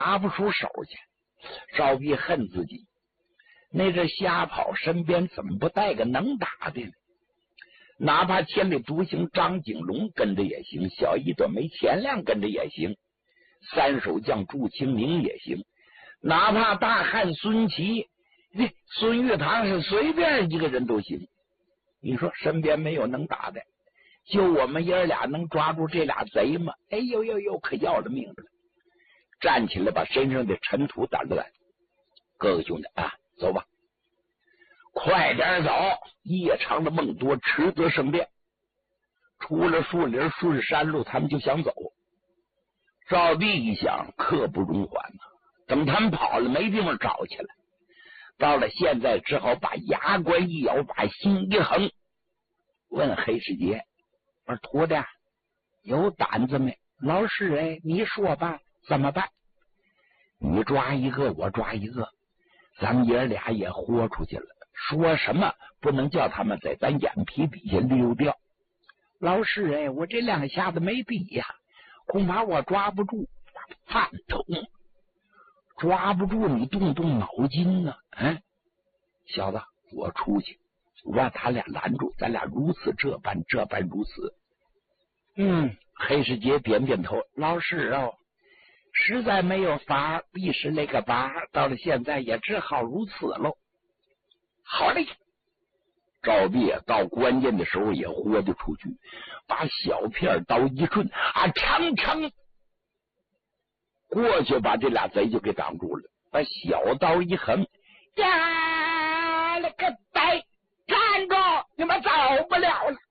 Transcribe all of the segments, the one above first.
拿不出手去。赵壁恨自己，那这瞎跑，身边怎么不带个能打的呢？哪怕千里独行张景龙跟着也行，小一短眉钱亮跟着也行，三手将祝清明也行，哪怕大汉孙琦、孙玉堂是随便一个人都行。你说身边没有能打的，就我们爷俩能抓住这俩贼吗？哎呦呦呦，可要了命了！站起来，把身上的尘土掸了掸。各位兄弟啊，走吧，快点走！夜长的梦多，迟则生变。出了树林，顺山路，他们就想走。赵壁一想，刻不容缓呐！等他们跑了，没地方找去了。到了现在，只好把牙关一咬，把心一横，问黑世杰：“我说徒弟，有胆子没？”老师哎，你说吧，怎么办？你抓一个，我抓一个，咱们爷俩也豁出去了。说什么不能叫他们在咱眼皮底下溜掉。老师哎，我这两下子没比呀，恐怕我抓不住。饭桶抓不住，你动动脑筋呢。小子，我出去，我把他俩拦住，咱俩如此这般如此。黑世杰点点头，老师哦，实在没有法，必是那个法，到了现在也只好如此喽。好嘞，赵壁到关键的时候也豁得出去，把小片刀一抻啊，长过去，把这俩贼就给挡住了，把小刀一横，呀了个呆，站住！你们走不了了。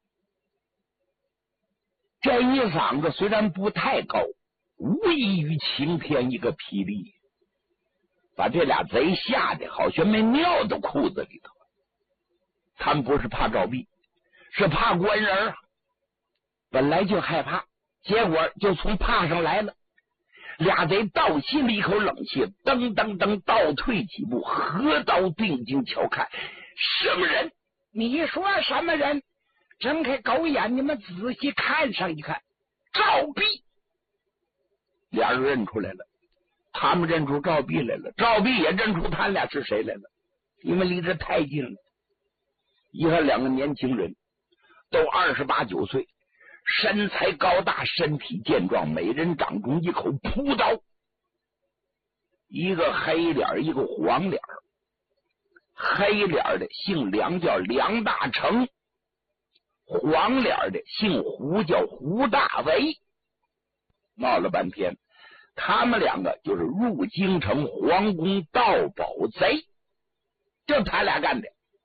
这一嗓子虽然不太高，无异于晴天一个霹雳，把这俩贼吓得好像没尿到裤子里头。他们不是怕赵壁，是怕官人啊！本来就害怕，结果就从怕上来了。俩贼倒吸了一口冷气，噔噔噔倒退几步，合刀定睛瞧看，什么人？你说什么人？睁开狗眼，你们仔细看上一看，赵壁。俩人认出来了，他们认出赵壁来了，赵壁也认出他俩是谁来了，因为离这太近了。一看两个年轻人都28、9岁，身材高大，身体健壮，每人掌中一口朴刀，一个黑脸，一个黄脸。黑脸的姓梁，叫梁大成；黄脸的姓胡，叫胡大为。闹了半天，他们两个就是入京城皇宫盗宝贼，就他俩干的。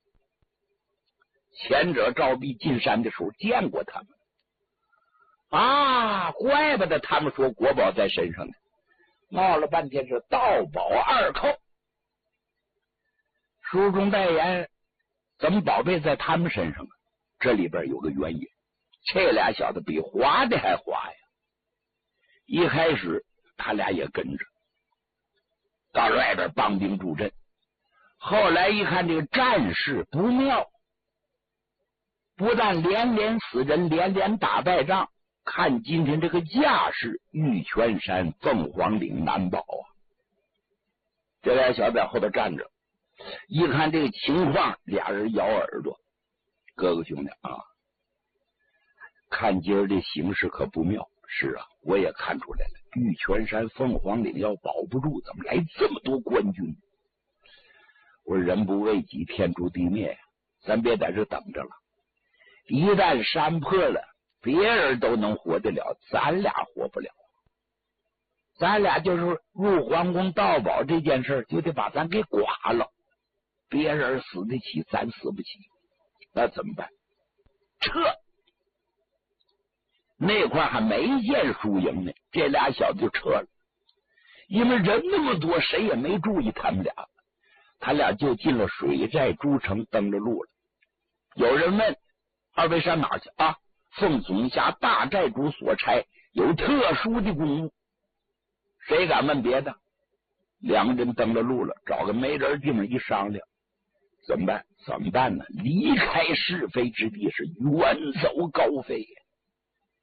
前者赵壁进山的时候见过他们啊，怪不得他们说国宝在身上呢。闹了半天是盗宝二寇，书中代言，怎么宝贝在他们身上啊？这里边有个原因，这俩小子比滑的还滑呀。一开始他俩也跟着到外边帮兵助阵，后来一看这个战事不妙，不但连连死人，连连打败仗，看今天这个架势，玉泉山、凤凰岭难保啊！这俩小子在后边站着，一看这个情况，俩人咬耳朵。哥哥兄弟啊，看今儿这形势可不妙。是啊，我也看出来了，玉泉山、凤凰岭要保不住，怎么来这么多官军？我说人不为己，天诛地灭呀！咱别在这等着了，一旦山破了，别人都能活得了，咱俩活不了。咱俩就是入皇宫盗宝这件事就得把咱给剐了，别人死得起，咱死不起，那怎么办？撤！那块还没见输赢呢，这俩小子就撤了，因为人那么多，谁也没注意他们俩，他俩就进了水寨诸城，登了路了。有人问二位上哪儿去啊？奉总辖大寨主所差，有特殊的公务。谁敢问别的？两个人登了路了，找个没人地方一商量，怎么办？怎么办呢？离开是非之地，是远走高飞呀！